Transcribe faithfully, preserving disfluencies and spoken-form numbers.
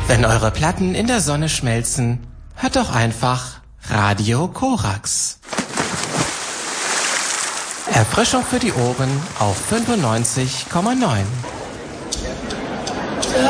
Wenn eure Platten in der Sonne schmelzen, hört doch einfach Radio Korax. Erfrischung für die Ohren auf fünfundneunzig Komma neun.